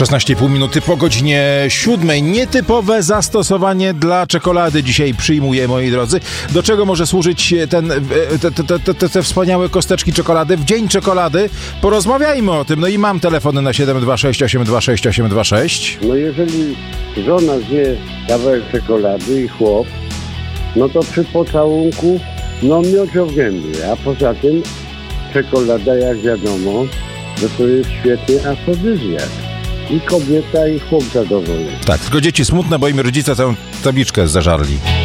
16,5 minuty po godzinie 7. Nietypowe zastosowanie dla czekolady dzisiaj przyjmuję, moi drodzy. Do czego może służyć te wspaniałe kosteczki czekolady? W dzień czekolady porozmawiajmy o tym. No i mam telefony na 726 826 826. No jeżeli żona zje kawałek czekolady i chłop, no to przy pocałunku mioć o gębie, a poza tym czekolada, jak wiadomo, to jest świetny afrodyzjak. I kobieta, i chłop zadowolony. Tak, tylko dzieci smutne, bo im rodzice całą tabliczkę zażarli.